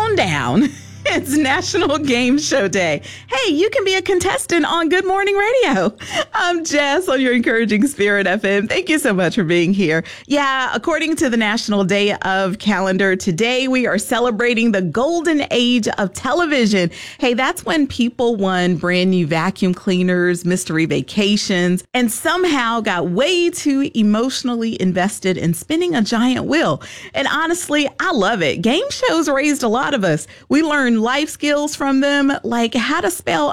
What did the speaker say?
on down. It's National Game Show Day. Hey, you can be a contestant on Good Morning Radio. I'm Jess on your Encouraging Spirit FM. Thank you so much for being here. Yeah, according to the National Day of Calendar, today we are celebrating the golden age of television. Hey, that's when people won brand new vacuum cleaners, mystery vacations, and somehow got way too emotionally invested in spinning a giant wheel. And honestly, I love it. Game shows raised a lot of us. We learned life skills from them, like how to spell